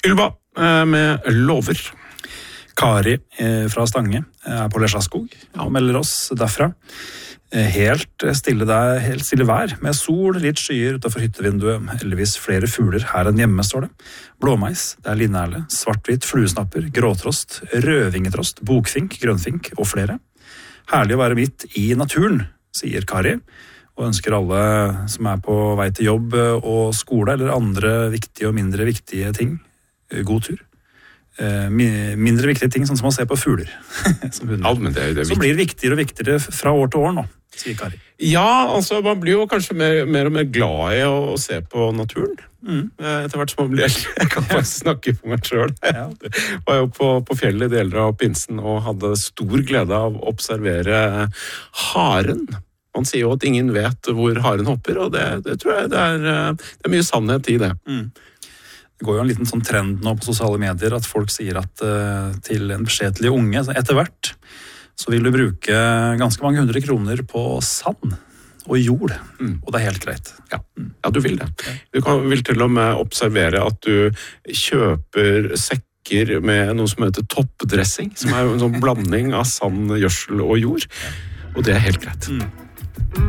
Ylva med lover. Kari fra Stange på Lesjaskog og melder oss derfra. Helt stille vær, med sol, litt skyer utenfor hyttevinduet, heldigvis flere fugler her enn hjemme, står det. Blåmeis, det er linerle, svart-hvitt, fluesnapper, gråtrost, rødvingetrost, bokfink, grønnfink og flere. Herlig å være midt i naturen, sier Kari, og ønsker alle som er på vei til jobb og skole, eller andre viktige og mindre viktige ting, god tur. Mindre viktige ting, sånn som å se på fugler som blir viktigere og viktigere fra år til år nå, sier Kari. Ja, altså man blir jo kanskje mer og mer glad i å se på naturen etter hvert som man blir eldre. Jeg kan faktisk snakke for meg selv. Jeg var jo på fjellet i deler av pinsen og hadde stor glede av å observere haren. Man sier jo at ingen vet hvor haren hopper, og det tror jeg det er mye sannhet i det. Det går jo en liten sånn trend nå på sosiale medier at folk sier at til en beskjedelig unge, etter hvert, så vil du bruke ganske mange 100 kroner på sand og jord, og det er helt greit. Ja, du vil det. Du vil til og med observere at du kjøper sekker med noe som heter toppdressing, som er en sånn blanding av sand, gjødsel og jord, og det er helt greit.